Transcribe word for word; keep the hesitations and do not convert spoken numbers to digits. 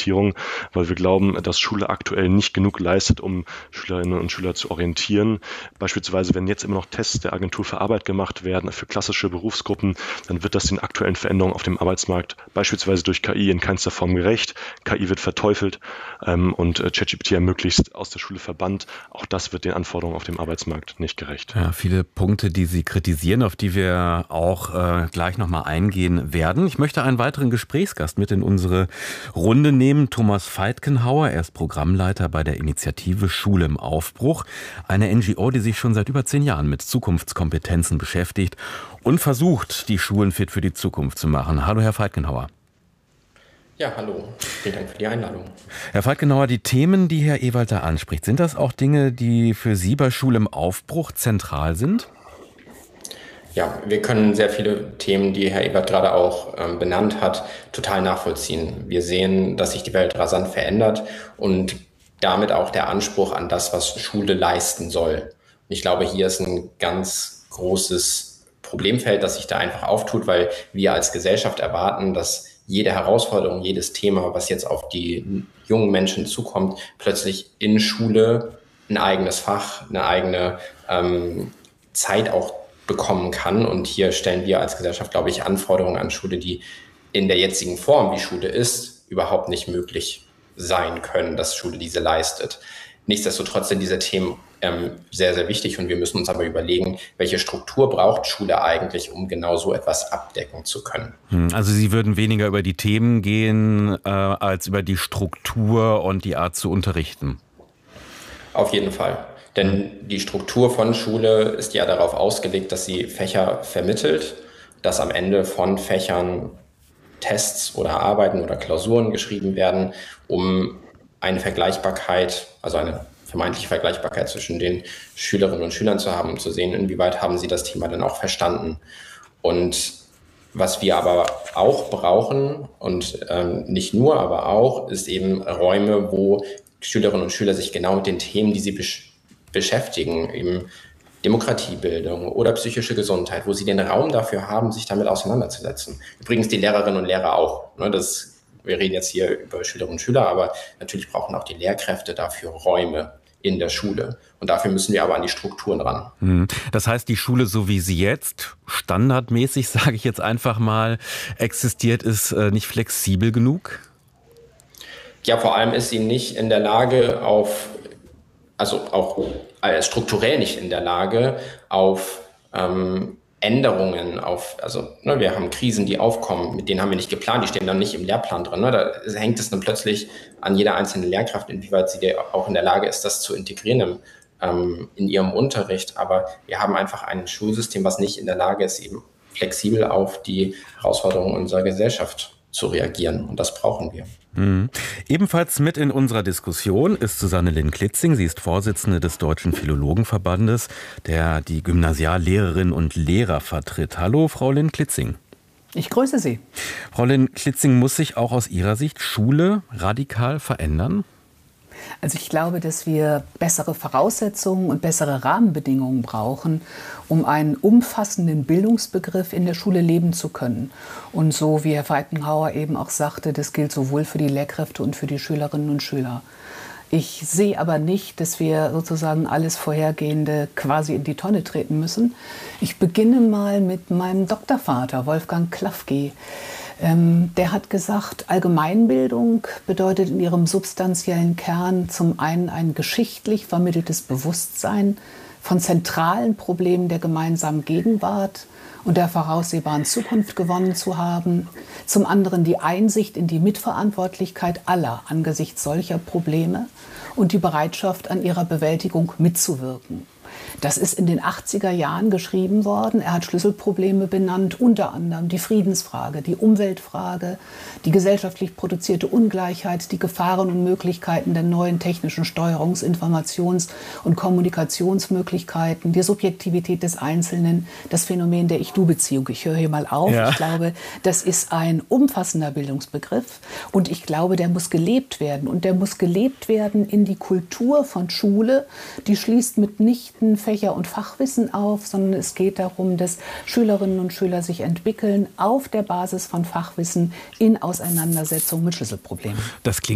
Orientierung, weil wir glauben, dass Schule aktuell nicht genug leistet, um Schülerinnen und Schüler zu orientieren. Beispielsweise, wenn jetzt immer noch Tests der Agentur für Arbeit gemacht werden für klassische Berufsgruppen, dann wird das den aktuellen Veränderungen auf dem Arbeitsmarkt beispielsweise durch K I in keinster Form gerecht. K I wird verteufelt ähm, und äh, ChatGPT ermöglicht aus der Schule verbannt. Auch das wird den Anforderungen auf dem Arbeitsmarkt nicht gerecht. Ja, viele Punkte, die Sie kritisieren, auf die wir auch äh, gleich nochmal eingehen werden. Ich möchte einen weiteren Gesprächsgast mit in unsere Runde nehmen, Thomas Feitgenhauer. Er ist Programmleiter bei der Initiative Schule im Aufbruch, eine N G O, die sich schon seit über zehn Jahren mit Zukunftskompetenzen beschäftigt und versucht, die Schulen fit für die Zukunft zu machen. Hallo, Herr Feitgenhauer. Ja, hallo. Vielen Dank für die Einladung. Herr Feitgenhauer, die Themen, die Herr Ewald da anspricht, sind das auch Dinge, die für Sie bei Schule im Aufbruch zentral sind? Ja, wir können sehr viele Themen, die Herr Ewald gerade auch ähm, benannt hat, total nachvollziehen. Wir sehen, dass sich die Welt rasant verändert und damit auch der Anspruch an das, was Schule leisten soll. Und ich glaube, hier ist ein ganz großes Problemfeld, das sich da einfach auftut, weil wir als Gesellschaft erwarten, dass jede Herausforderung, jedes Thema, was jetzt auf die jungen Menschen zukommt, plötzlich in Schule ein eigenes Fach, eine eigene ähm, Zeit auch bekommen kann. Und hier stellen wir als Gesellschaft, glaube ich, Anforderungen an Schule, die in der jetzigen Form, wie Schule ist, überhaupt nicht möglich sein können, dass Schule diese leistet. Nichtsdestotrotz sind diese Themen ähm, sehr, sehr wichtig und wir müssen uns aber überlegen, welche Struktur braucht Schule eigentlich, um genau so etwas abdecken zu können. Also Sie würden weniger über die Themen gehen, äh, als über die Struktur und die Art zu unterrichten? Auf jeden Fall. Denn die Struktur von Schule ist ja darauf ausgelegt, dass sie Fächer vermittelt, dass am Ende von Fächern Tests oder Arbeiten oder Klausuren geschrieben werden, um eine Vergleichbarkeit, also eine vermeintliche Vergleichbarkeit zwischen den Schülerinnen und Schülern zu haben, um zu sehen, inwieweit haben sie das Thema dann auch verstanden. Und was wir aber auch brauchen, und ähm, nicht nur, aber auch, ist eben Räume, wo Schülerinnen und Schüler sich genau mit den Themen, die sie besch- beschäftigen, eben Demokratiebildung oder psychische Gesundheit, wo sie den Raum dafür haben, sich damit auseinanderzusetzen. Übrigens die Lehrerinnen und Lehrer auch. Ne, das, wir reden jetzt hier über Schülerinnen und Schüler, aber natürlich brauchen auch die Lehrkräfte dafür Räume in der Schule. Und dafür müssen wir aber an die Strukturen ran. Das heißt, die Schule, so wie sie jetzt standardmäßig, sage ich jetzt einfach mal, existiert, ist nicht flexibel genug? Ja, vor allem ist sie nicht in der Lage auf, also auch äh, strukturell nicht in der Lage, auf ähm, Änderungen, auf, also ne, wir haben Krisen, die aufkommen, mit denen haben wir nicht geplant, die stehen dann nicht im Lehrplan drin. Ne? Da hängt es dann plötzlich an jeder einzelnen Lehrkraft, inwieweit sie auch in der Lage ist, das zu integrieren im, ähm, in ihrem Unterricht. Aber wir haben einfach ein Schulsystem, was nicht in der Lage ist, eben flexibel auf die Herausforderungen unserer Gesellschaft zu reagieren. Und das brauchen wir. Mhm. Ebenfalls mit in unserer Diskussion ist Susanne Linn-Klitzing. Sie ist Vorsitzende des Deutschen Philologenverbandes, der die Gymnasiallehrerinnen und Lehrer vertritt. Hallo, Frau Linn-Klitzing. Ich grüße Sie. Frau Linn-Klitzing, muss sich auch aus Ihrer Sicht Schule radikal verändern? Also ich glaube, dass wir bessere Voraussetzungen und bessere Rahmenbedingungen brauchen, um einen umfassenden Bildungsbegriff in der Schule leben zu können. Und so wie Herr Feitgenhauer eben auch sagte, das gilt sowohl für die Lehrkräfte und für die Schülerinnen und Schüler. Ich sehe aber nicht, dass wir sozusagen alles Vorhergehende quasi in die Tonne treten müssen. Ich beginne mal mit meinem Doktorvater, Wolfgang Klafki. Ähm, der hat gesagt, Allgemeinbildung bedeutet in ihrem substanziellen Kern zum einen ein geschichtlich vermitteltes Bewusstsein von zentralen Problemen der gemeinsamen Gegenwart und der voraussehbaren Zukunft gewonnen zu haben, zum anderen die Einsicht in die Mitverantwortlichkeit aller angesichts solcher Probleme und die Bereitschaft, an ihrer Bewältigung mitzuwirken. Das ist in den achtziger Jahren geschrieben worden. Er hat Schlüsselprobleme benannt, unter anderem die Friedensfrage, die Umweltfrage, die gesellschaftlich produzierte Ungleichheit, die Gefahren und Möglichkeiten der neuen technischen Steuerungs-, Informations- und Kommunikationsmöglichkeiten, die Subjektivität des Einzelnen, das Phänomen der Ich-Du-Beziehung. Ich höre hier mal auf. Ja. Ich glaube, das ist ein umfassender Bildungsbegriff und ich glaube, der muss gelebt werden. Und der muss gelebt werden in die Kultur von Schule. Die schließt mitnichten Fächer- und Fachwissen auf, sondern es geht darum, dass Schülerinnen und Schüler sich entwickeln auf der Basis von Fachwissen in Auseinandersetzung mit Schlüsselproblemen. Das klingt